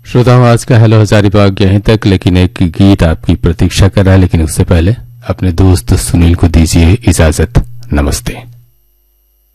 श्रोताओं, आज का हेलो हजारीबाग यहीं तक, लेकिन एक गीत आपकी प्रतीक्षा कर रहा है। लेकिन उससे पहले अपने दोस्त सुनील को दीजिए इजाजत। नमस्ते।